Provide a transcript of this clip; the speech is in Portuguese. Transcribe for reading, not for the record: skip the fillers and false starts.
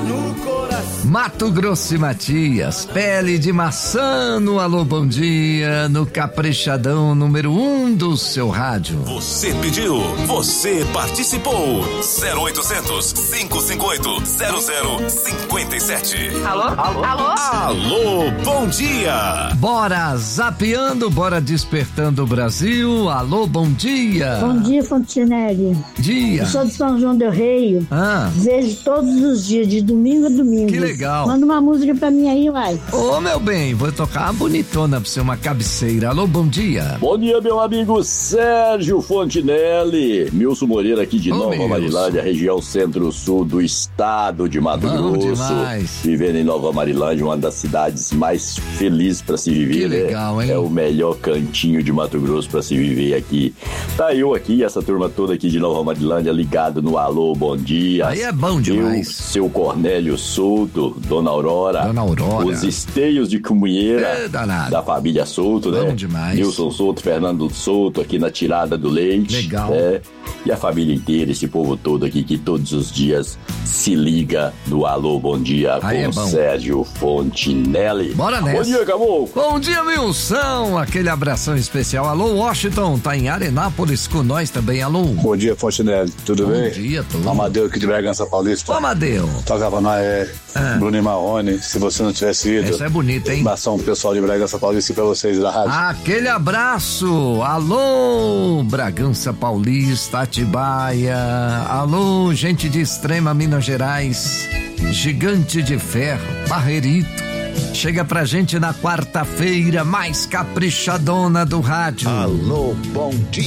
no coração. Mato Grosso e Matias, pele de maçã no Alô Bom Dia, no Caprichadão número 1 do seu rádio. Você pediu, você participou. 0800 558 0057. Alô? Alô? Alô? Alô, bom dia. Bora zapeando, bora despertando o Brasil. Alô, bom dia. Bom dia, Fontinelli. Dia. Eu sou de São João del Rei. Vejo todos os dias, de domingo a domingo. Que legal. Manda uma música pra mim aí, uai. Ô, meu bem, vou tocar uma bonitona pra você, uma cabeceira. Alô, bom dia. Bom dia, meu amigo Sérgio Fontinelli. Milson Moreira aqui de Nova Marilândia, região centro-sul do estado de Mato Grosso. Demais. Vivendo em Nova Marilândia, uma das cidades mais felizes pra se viver. Que legal, hein? É o melhor cantinho de Mato Grosso pra se viver aqui. Tá eu aqui, essa turma toda aqui de Nova Marilândia, ligado no Alô, bom dia. Aí é bom demais. Seu Cornélio Souto, Dona Aurora. Os esteios de Comunheira da família Souto, né? Bom demais. Nilson Souto, Fernando Souto aqui na tirada do leite. Legal. Né? E a família inteira, esse povo todo aqui que todos os dias se liga no Alô Bom Dia com Sérgio Fontinelli. Bora nessa. Bom dia, Caboclo. Bom dia, Wilson. Aquele abração especial. Alô, Washington, tá em Arenápolis com nós também. Alô. Bom dia, Fontinelli. Tudo bem? Bom dia, tudo. Amadeu aqui de Bragança Paulista. Ô, Amadeu. Tocava na Bruno e Marrone, se você não tivesse ido. Essa é bonita, hein? Abração pro pessoal de Bragança Paulista e pra vocês da rádio. Aquele abraço. Alô, Bragança Paulista, Atibaia. Alô, gente de Extrema Minas Gerais. Gigante de Ferro, Barreirito. Chega pra gente na quarta-feira mais caprichadona do rádio. Alô, bom dia.